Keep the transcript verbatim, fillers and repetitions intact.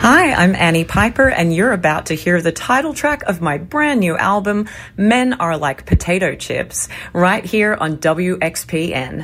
Hi, I'm Annie Piper, and you're about to hear the title track of my brand new album, Men Are Like Potato Chips, right here on W X P N.